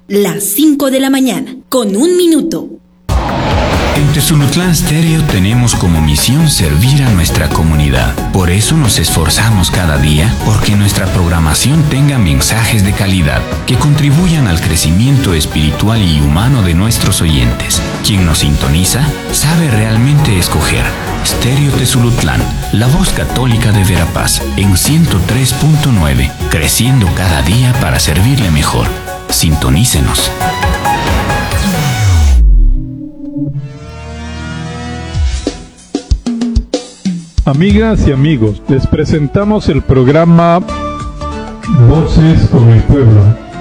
Las 5 de la mañana, con 1 minuto. En Tezulutlán Stereo tenemos como misión servir a nuestra comunidad. Por eso nos esforzamos cada día porque nuestra programación tenga mensajes de calidad que contribuyan al crecimiento espiritual y humano de nuestros oyentes. Quien nos sintoniza sabe realmente escoger. Stereo Tezulutlán, la voz católica de Verapaz, en 103.9, creciendo cada día para servirle mejor. Sintonícenos. Amigas y amigos, les presentamos el programa Voces con el Pueblo.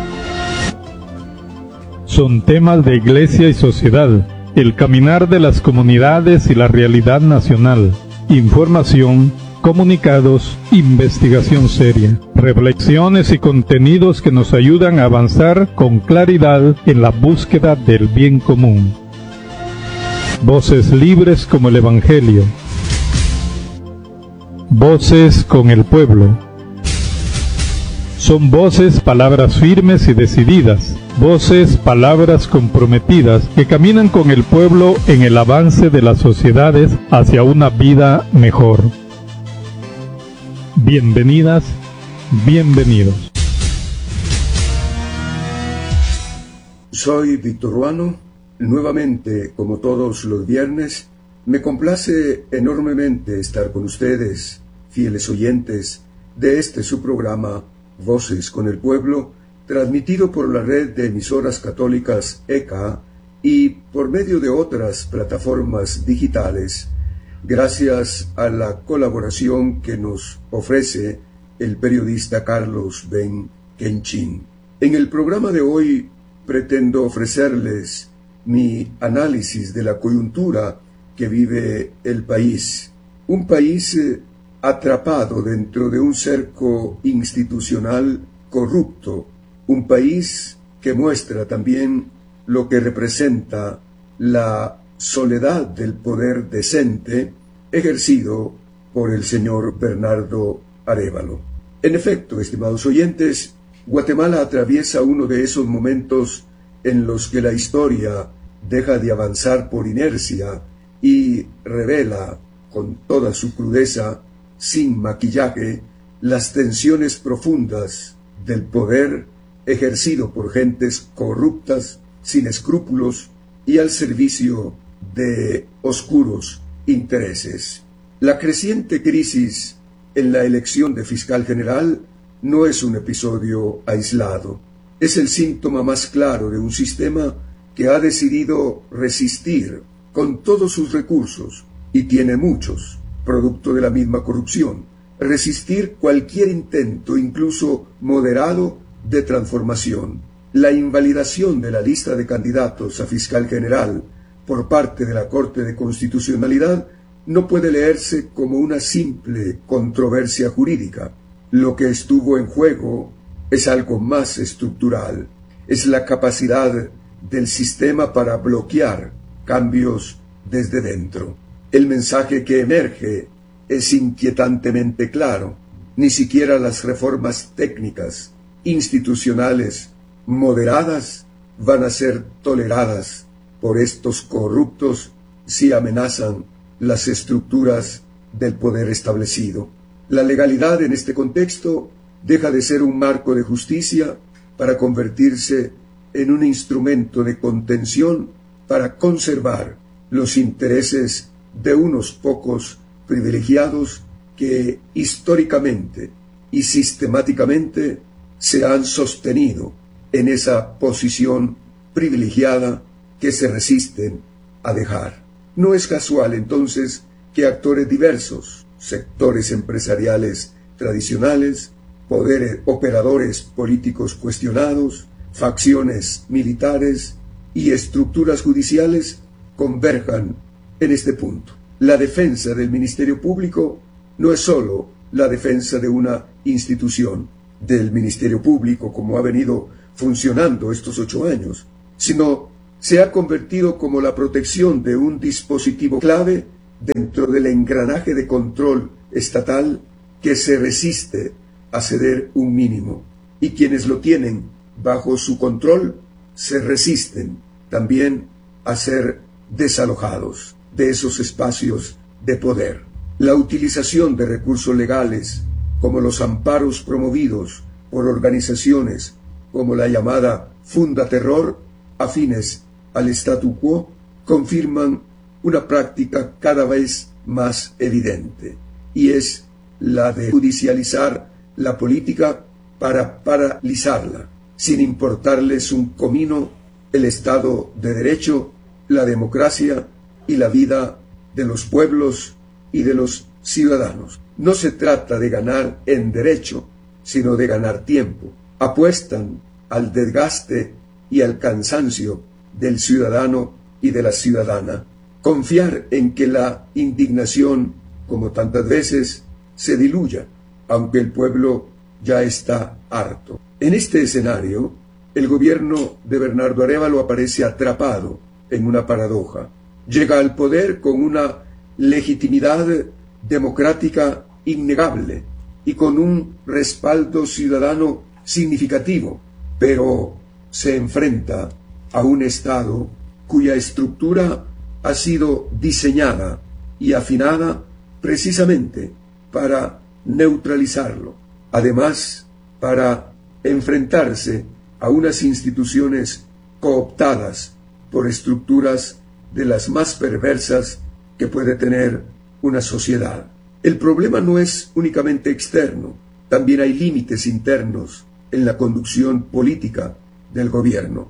Son temas de iglesia y sociedad, el caminar de las comunidades y la realidad nacional, información, comunicados, investigación seria, reflexiones y contenidos que nos ayudan a avanzar con claridad en la búsqueda del bien común. Voces libres como el Evangelio. Voces con el pueblo. Son voces, palabras firmes y decididas, voces, palabras comprometidas que caminan con el pueblo en el avance de las sociedades hacia una vida mejor. Bienvenidas, bienvenidos. Soy Víctor Ruano, nuevamente, como todos los viernes, me complace enormemente estar con ustedes, fieles oyentes, de este su programa Voces con el Pueblo, transmitido por la red de emisoras católicas ECA y por medio de otras plataformas digitales, gracias a la colaboración que nos ofrece el periodista Carlos Ben Kenchin. En el programa de hoy pretendo ofrecerles mi análisis de la coyuntura que vive el país, un país atrapado dentro de un cerco institucional corrupto, un país que muestra también lo que representa la soledad del poder decente ejercido por el señor Bernardo Arévalo. En efecto, estimados oyentes, Guatemala atraviesa uno de esos momentos en los que la historia deja de avanzar por inercia y revela con toda su crudeza, sin maquillaje, las tensiones profundas del poder ejercido por gentes corruptas, sin escrúpulos y al servicio de oscuros intereses. La creciente crisis en la elección de fiscal general no es un episodio aislado, es el síntoma más claro de un sistema que ha decidido resistir con todos sus recursos, y tiene muchos, producto de la misma corrupción, resistir cualquier intento, incluso moderado, de transformación. La invalidación de la lista de candidatos a fiscal general por parte de la Corte de Constitucionalidad no puede leerse como una simple controversia jurídica. Lo que estuvo en juego es algo más estructural, es la capacidad del sistema para bloquear cambios desde dentro. El mensaje que emerge es inquietantemente claro. Ni siquiera las reformas técnicas, institucionales, moderadas, van a ser toleradas por estos corruptos si amenazan las estructuras del poder establecido. La legalidad en este contexto deja de ser un marco de justicia para convertirse en un instrumento de contención para conservar los intereses de unos pocos privilegiados que históricamente y sistemáticamente se han sostenido en esa posición privilegiada que se resisten a dejar. No es casual entonces que actores diversos, sectores empresariales tradicionales, operadores políticos cuestionados, facciones militares y estructuras judiciales converjan en este punto. La defensa del Ministerio Público no es solo la defensa de una institución, del Ministerio Público como ha venido funcionando estos 8 años, sino se ha convertido como la protección de un dispositivo clave dentro del engranaje de control estatal que se resiste a ceder un mínimo, y quienes lo tienen bajo su control se resisten también a ser desalojados de esos espacios de poder. La utilización de recursos legales, como los amparos promovidos por organizaciones como la llamada Funda Terror, afines al statu quo, confirman una práctica cada vez más evidente, y es la de judicializar la política para paralizarla, sin importarles un comino el Estado de Derecho, la democracia y la vida de los pueblos y de los ciudadanos. No se trata de ganar en derecho, sino de ganar tiempo. Apuestan al desgaste y al cansancio del ciudadano y de la ciudadana. Confiar en que la indignación, como tantas veces, se diluya, aunque el pueblo ya está harto. En este escenario, el gobierno de Bernardo Arévalo aparece atrapado en una paradoja. Llega al poder con una legitimidad democrática innegable y con un respaldo ciudadano significativo, pero se enfrenta a un Estado cuya estructura ha sido diseñada y afinada precisamente para neutralizarlo, además para enfrentarse a unas instituciones cooptadas por estructuras de las más perversas que puede tener una sociedad. El problema no es únicamente externo, también hay límites internos en la conducción política del gobierno.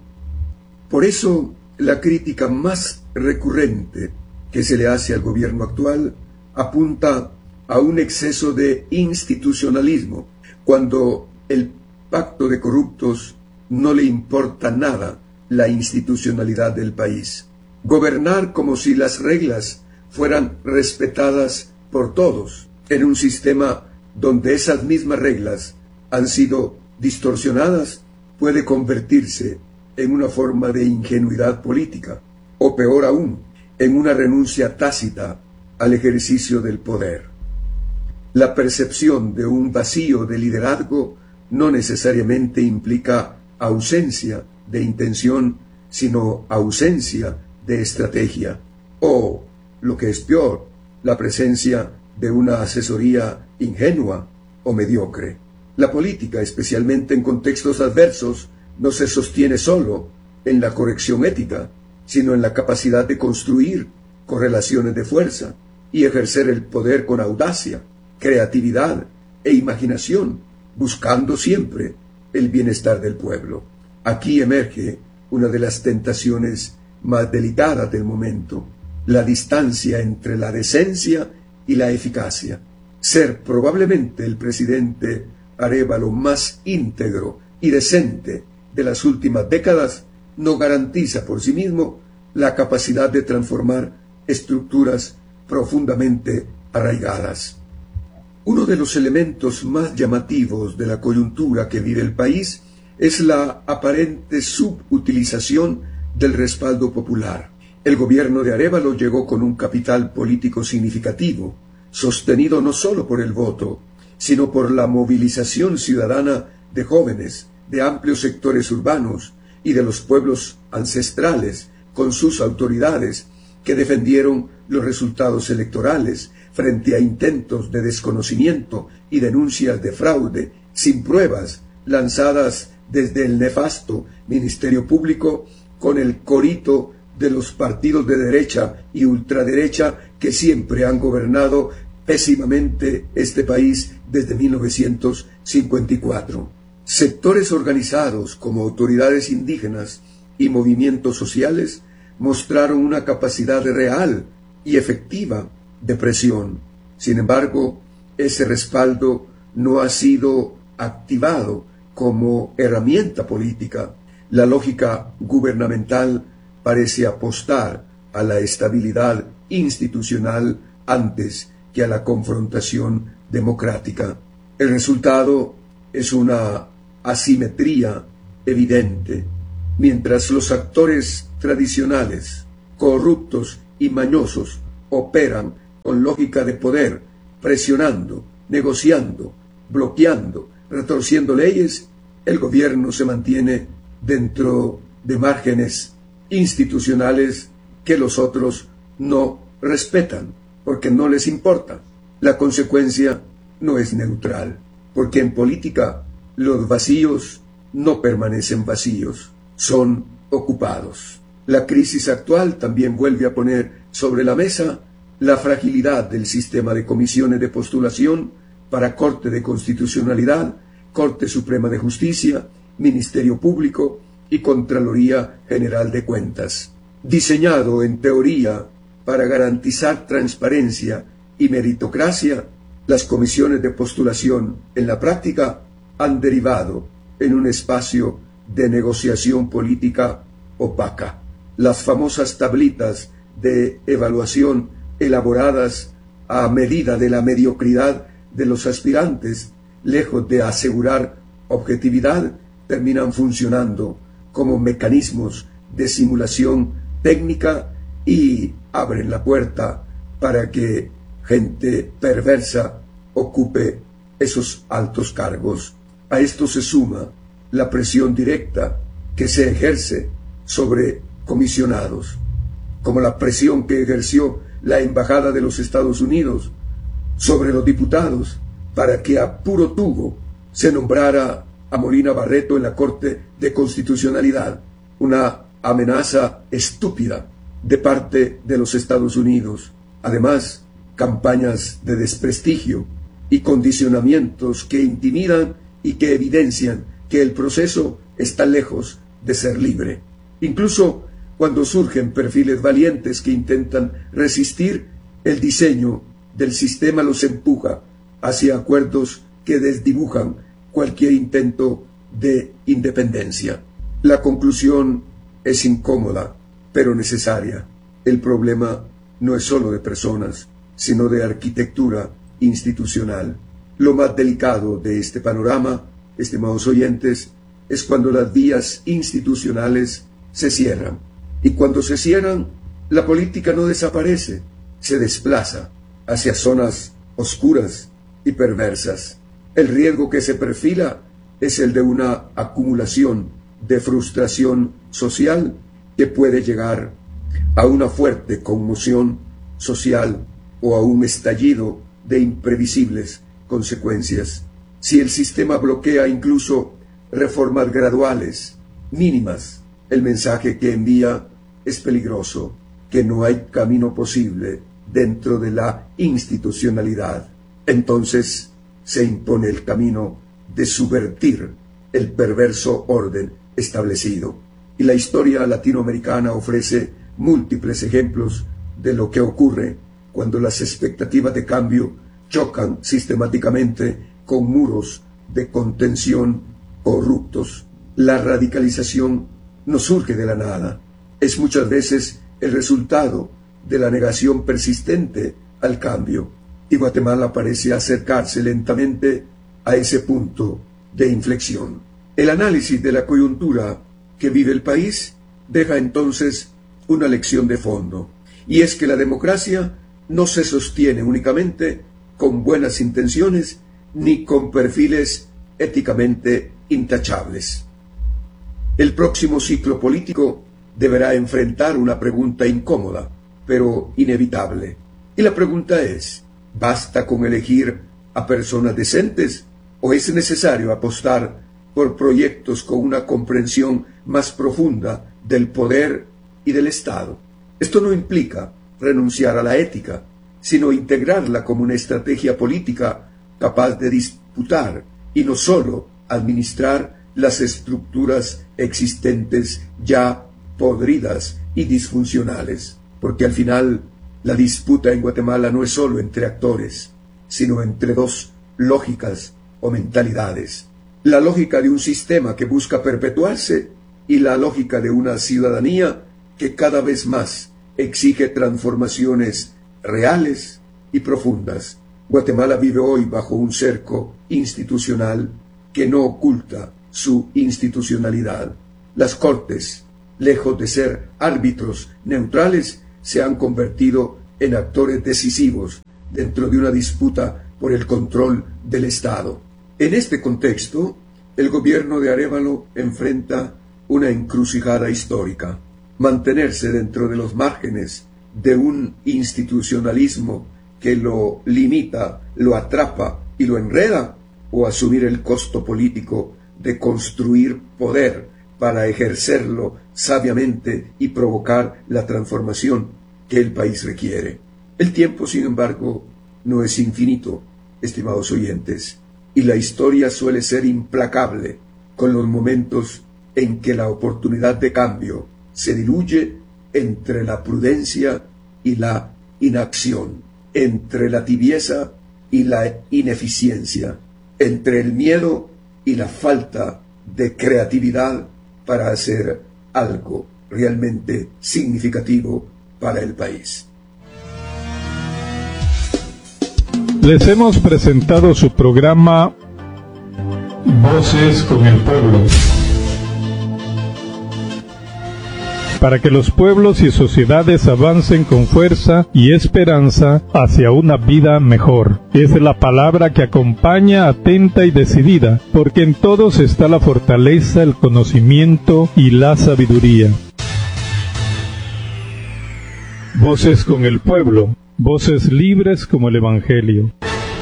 Por eso, la crítica más recurrente que se le hace al gobierno actual apunta a un exceso de institucionalismo, cuando el pacto de corruptos no le importa nada la institucionalidad del país. Gobernar como si las reglas fueran respetadas por todos, en un sistema donde esas mismas reglas han sido distorsionadas, puede convertirse en una forma de ingenuidad política, o peor aún, en una renuncia tácita al ejercicio del poder. La percepción de un vacío de liderazgo no necesariamente implica ausencia de intención, sino ausencia de estrategia, o, lo que es peor, la presencia de una asesoría ingenua o mediocre. La política, especialmente en contextos adversos, no se sostiene solo en la corrección ética, sino en la capacidad de construir correlaciones de fuerza y ejercer el poder con audacia, creatividad e imaginación, buscando siempre el bienestar del pueblo. Aquí emerge una de las tentaciones más delicadas del momento, la distancia entre la decencia y la eficacia. Ser probablemente el presidente Arévalo más íntegro y decente de las últimas décadas no garantiza por sí mismo la capacidad de transformar estructuras profundamente arraigadas. Uno de los elementos más llamativos de la coyuntura que vive el país es la aparente subutilización del respaldo popular. El gobierno de Arévalo llegó con un capital político significativo, sostenido no solo por el voto, sino por la movilización ciudadana de jóvenes, de amplios sectores urbanos y de los pueblos ancestrales con sus autoridades que defendieron los resultados electorales frente a intentos de desconocimiento y denuncias de fraude sin pruebas lanzadas desde el nefasto Ministerio Público con el corito de los partidos de derecha y ultraderecha que siempre han gobernado pésimamente este país desde 1954. Sectores organizados como autoridades indígenas y movimientos sociales mostraron una capacidad real y efectiva de presión. Sin embargo, ese respaldo no ha sido activado como herramienta política. La lógica gubernamental parece apostar a la estabilidad institucional antes que a la confrontación democrática. El resultado es una asimetría evidente. Mientras los actores tradicionales, corruptos y mañosos, operan con lógica de poder, presionando, negociando, bloqueando, retorciendo leyes, el gobierno se mantiene dentro de márgenes institucionales que los otros no respetan, porque no les importa. La consecuencia no es neutral, porque en política los vacíos no permanecen vacíos, son ocupados. La crisis actual también vuelve a poner sobre la mesa la fragilidad del sistema de comisiones de postulación para Corte de Constitucionalidad, Corte Suprema de Justicia, Ministerio Público y Contraloría General de Cuentas. Diseñado en teoría para garantizar transparencia y meritocracia, las comisiones de postulación en la práctica han derivado en un espacio de negociación política opaca. Las famosas tablitas de evaluación elaboradas a medida de la mediocridad de los aspirantes, lejos de asegurar objetividad, terminan funcionando como mecanismos de simulación técnica y abren la puerta para que gente perversa ocupe esos altos cargos. A esto se suma la presión directa que se ejerce sobre comisionados, como la presión que ejerció la Embajada de los Estados Unidos sobre los diputados para que a puro tubo se nombrara a Molina Barreto en la Corte de Constitucionalidad, una amenaza estúpida de parte de los Estados Unidos. Además, campañas de desprestigio y condicionamientos que intimidan y que evidencian que el proceso está lejos de ser libre. Incluso cuando surgen perfiles valientes que intentan resistir, el diseño del sistema los empuja hacia acuerdos que desdibujan cualquier intento de independencia. La conclusión es incómoda, pero necesaria. El problema no es solo de personas, sino de arquitectura institucional. Lo más delicado de este panorama, estimados oyentes, es cuando las vías institucionales se cierran. Y cuando se cierran, la política no desaparece, se desplaza hacia zonas oscuras y perversas. El riesgo que se perfila es el de una acumulación de frustración social que puede llegar a una fuerte conmoción social o a un estallido de imprevisibles consecuencias. Si el sistema bloquea incluso reformas graduales, mínimas, el mensaje que envía es peligroso, que no hay camino posible dentro de la institucionalidad. Entonces se impone el camino de subvertir el perverso orden establecido. Y la historia latinoamericana ofrece múltiples ejemplos de lo que ocurre cuando las expectativas de cambio chocan sistemáticamente con muros de contención corruptos. La radicalización no surge de la nada, es muchas veces el resultado de la negación persistente al cambio, y Guatemala parece acercarse lentamente a ese punto de inflexión. El análisis de la coyuntura que vive el país deja entonces una lección de fondo, y es que la democracia no se sostiene únicamente con buenas intenciones ni con perfiles éticamente intachables. El próximo ciclo político deberá enfrentar una pregunta incómoda, pero inevitable. Y la pregunta es, ¿basta con elegir a personas decentes o es necesario apostar por proyectos con una comprensión más profunda del poder y del Estado? Esto no implica renunciar a la ética, sino integrarla como una estrategia política capaz de disputar y no solo administrar las estructuras existentes ya podridas y disfuncionales, porque al final la disputa en Guatemala no es solo entre actores, sino entre dos lógicas o mentalidades. La lógica de un sistema que busca perpetuarse y la lógica de una ciudadanía que cada vez más exige transformaciones reales y profundas. Guatemala vive hoy bajo un cerco institucional que no oculta su institucionalidad. Las Cortes, lejos de ser árbitros neutrales, se han convertido en actores decisivos dentro de una disputa por el control del Estado. En este contexto, el gobierno de Arévalo enfrenta una encrucijada histórica: mantenerse dentro de los márgenes de un institucionalismo que lo limita, lo atrapa y lo enreda, o asumir el costo político de construir poder para ejercerlo sabiamente y provocar la transformación que el país requiere. El tiempo, sin embargo, no es infinito, estimados oyentes, y la historia suele ser implacable con los momentos en que la oportunidad de cambio se diluye entre la prudencia y la inacción, entre la tibieza y la ineficiencia, entre el miedo y la falta de creatividad para hacer algo realmente significativo para el país. Les hemos presentado su programa Voces con el Pueblo, para que los pueblos y sociedades avancen con fuerza y esperanza hacia una vida mejor. Es la palabra que acompaña atenta y decidida, porque en todos está la fortaleza, el conocimiento y la sabiduría. Voces con el Pueblo, voces libres como el Evangelio.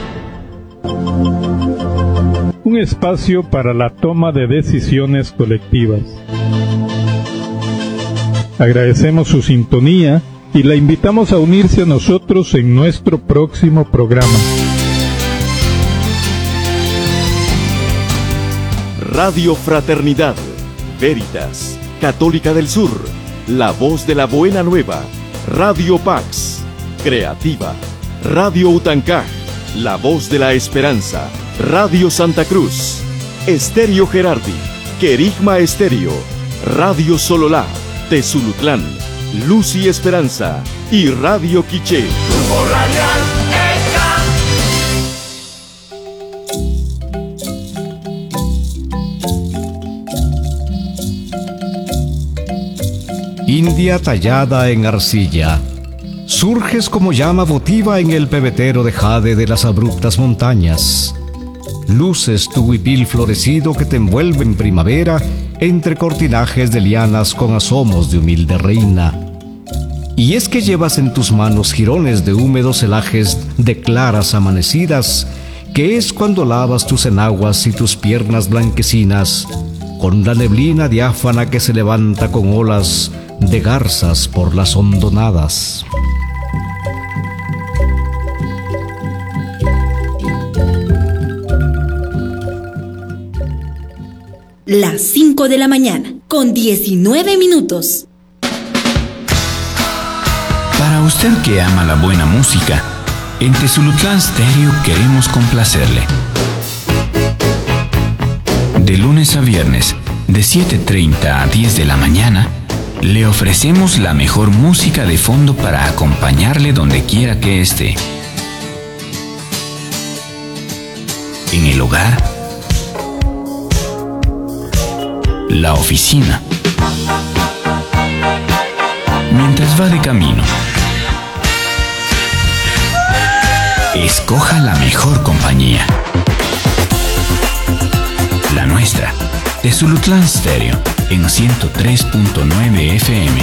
Un espacio para la toma de decisiones colectivas. Agradecemos su sintonía y la invitamos a unirse a nosotros en nuestro próximo programa. Radio Fraternidad, Veritas, Católica del Sur, La Voz de la Buena Nueva, Radio Pax, Creativa, Radio Utancaj, La Voz de la Esperanza, Radio Santa Cruz, Estéreo Gerardi, Querigma Estéreo, Radio Sololá, Tezulutlán, Luz y Esperanza y Radio Quiché. Grupo Radial ECA. India tallada en arcilla, surges como llama votiva en el pebetero de jade de las abruptas montañas. Luces tu huipil florecido que te envuelve en primavera entre cortinajes de lianas con asomos de humilde reina. Y es que llevas en tus manos jirones de húmedos celajes de claras amanecidas, que es cuando lavas tus enaguas y tus piernas blanquecinas, con la neblina diáfana que se levanta con olas de garzas por las hondonadas. Las 5 de la mañana, con 19 minutos. Para usted que ama la buena música, en Tezulutlán Stereo queremos complacerle. De lunes a viernes, de 7:30 a 10 de la mañana, le ofrecemos la mejor música de fondo para acompañarle donde quiera que esté. En el hogar, la oficina, mientras va de camino. Escoja la mejor compañía. La nuestra, Tezulutlán Stereo, en 103.9 FM.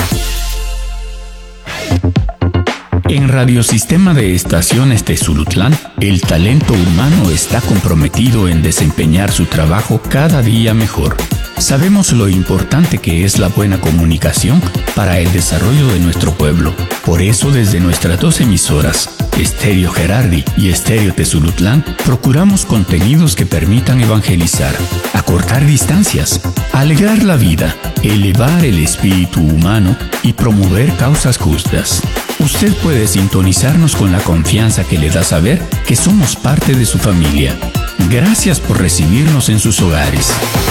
En Radiosistema de Estaciones Tezulutlán, el talento humano está comprometido en desempeñar su trabajo cada día mejor. Sabemos lo importante que es la buena comunicación para el desarrollo de nuestro pueblo. Por eso, desde nuestras dos emisoras, Estéreo Gerardi y Estéreo Tezulutlán, procuramos contenidos que permitan evangelizar, acortar distancias, alegrar la vida, elevar el espíritu humano y promover causas justas. Usted puede sintonizarnos con la confianza que le da saber que somos parte de su familia. Gracias por recibirnos en sus hogares.